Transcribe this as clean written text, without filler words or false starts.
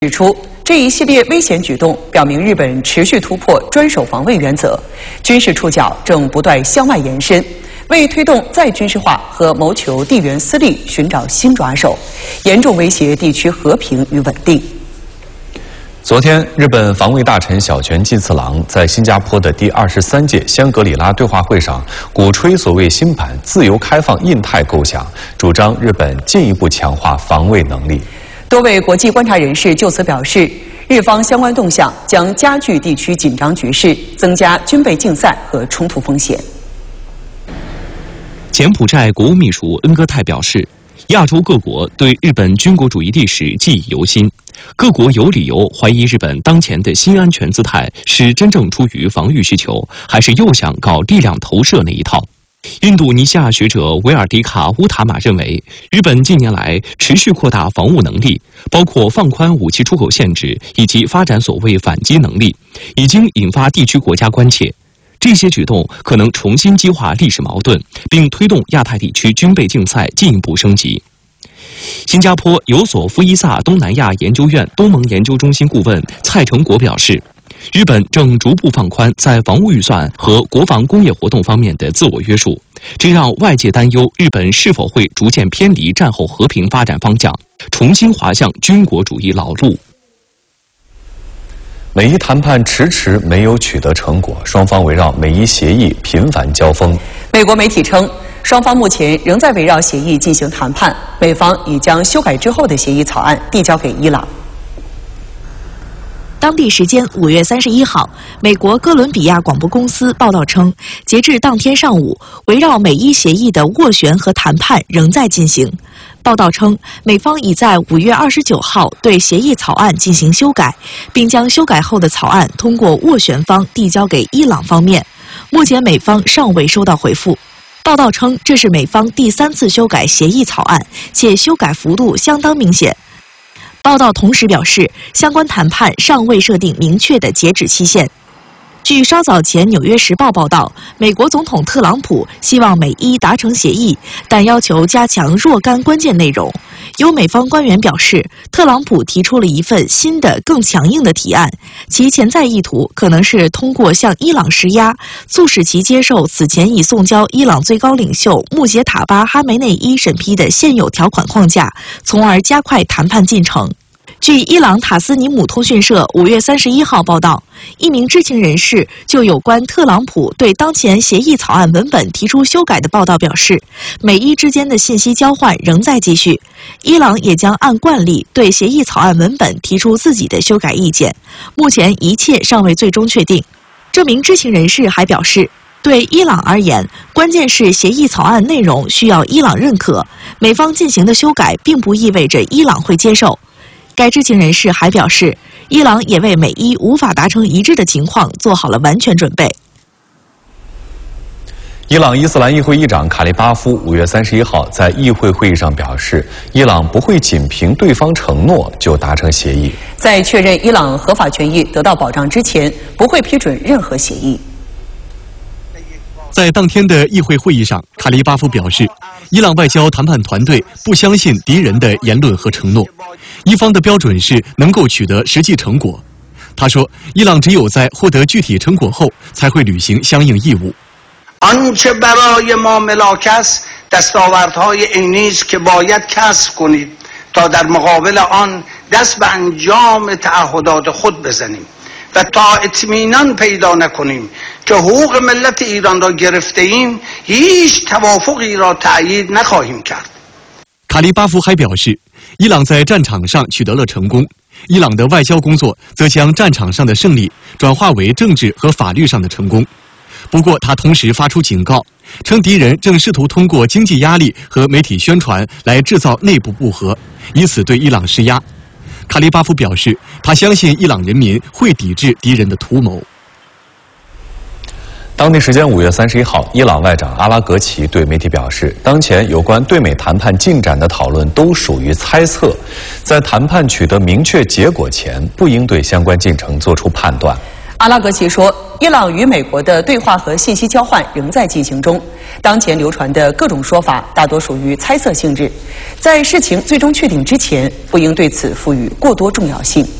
指出，这一系列危险举动表明日本持续突破专守防卫原则，军事触角正不断向外延伸，为推动再军事化和谋求地缘私利寻找新抓手，严重威胁地区和平与稳定。 昨天，日本防卫大臣小泉进次郎在新加坡的第23届香格里拉对话会上，鼓吹所谓新版自由开放印太构想，主张日本进一步强化防卫能力。 多位国际观察人士就此表示，日方相关动向将加剧地区紧张局势，增加军备竞赛和冲突风险。 柬埔寨国务秘书恩戈泰表示，亚洲各国对日本军国主义历史记忆犹新，各国有理由怀疑日本当前的新安全姿态是真正出于防御需求，还是又想搞力量投射那一套。印度尼西亚学者维尔迪卡乌塔玛认为，日本近年来持续扩大防务能力，包括放宽武器出口限制以及发展所谓反击能力，已经引发地区国家关切。这些举动可能重新激化历史矛盾，并推动亚太地区军备竞赛进一步升级。新加坡尤索夫伊萨东南亚研究院东盟研究中心顾问蔡成国表示，日本正逐步放宽在防务预算和国防工业活动方面的自我约束，这让外界担忧日本是否会逐渐偏离战后和平发展方向，重新滑向军国主义老路。 美伊谈判迟迟没有取得成果，双方围绕美伊协议频繁交锋。 美国媒体称，双方目前仍在围绕协议进行谈判，美方已将修改之后的协议草案递交给伊朗。 当地时间5月31号，美国哥伦比亚广播公司报道称，截至当天上午，围绕美伊协议的斡旋和谈判仍在进行。报道称，美方已在5月29号对协议草案进行修改，并将修改后的草案通过斡旋方递交给伊朗方面。目前美方尚未收到回复。报道称，这是美方第3次修改协议草案，且修改幅度相当明显。报道同时表示，相关谈判尚未设定明确的截止期限。据稍早前《纽约时报》报道，美国总统特朗普希望美伊达成协议，但要求加强若干关键内容。有美方官员表示，特朗普提出了一份新的、更强硬的提案，其潜在意图可能是通过向伊朗施压，促使其接受此前已送交伊朗最高领袖穆杰塔巴·哈梅内伊审批的现有条款框架，从而加快谈判进程。据伊朗塔斯尼姆通讯社5月31号报道，一名知情人士就有关特朗普对当前协议草案文本提出修改的报道表示，美伊之间的信息交换仍在继续，伊朗也将按惯例对协议草案文本提出自己的修改意见，目前一切尚未最终确定。这名知情人士还表示，对伊朗而言，关键是协议草案内容需要伊朗认可，美方进行的修改并不意味着伊朗会接受。该知情人士还表示，伊朗也为美伊无法达成一致的情况做好了完全准备。 伊朗伊斯兰议会议长卡利巴夫5月31号在议会会议上表示，伊朗不会仅凭对方承诺就达成协议， 在确认伊朗合法权益得到保障之前，不会批准任何协议。 在当天的议会会议上，卡利巴夫表示，伊朗外交谈判团队不相信敌人的言论和承诺，一方的标准是能够取得实际成果。他说，伊朗只有在获得具体成果后，才会履行相应义务。 آنچه برای ما ملاک است دستاوردهای عینی است که باید کسب کنید تا در مقابل آن دست به انجام تعهدات خود بزنیم و تا اطمینان پیدا نکنیم که حقوق ملت ایران را گرفته ایم هیچ توافقی را تأیید نخواهیم کرد。 卡利巴夫还表示，伊朗在战场上取得了成功，伊朗的外交工作则将战场上的胜利转化为政治和法律上的成功。不过，他同时发出警告，称敌人正试图通过经济压力和媒体宣传来制造内部不和，以此对伊朗施压。卡利巴夫表示，他相信伊朗人民会抵制敌人的图谋。 当地时间5月31号，伊朗外长阿拉格齐对媒体表示，当前有关对美谈判进展的讨论都属于猜测，在谈判取得明确结果前，不应对相关进程做出判断。 阿拉格齐说，伊朗与美国的对话和信息交换仍在进行中，当前流传的各种说法大多属于猜测性质，在事情最终确定之前，不应对此赋予过多重要性。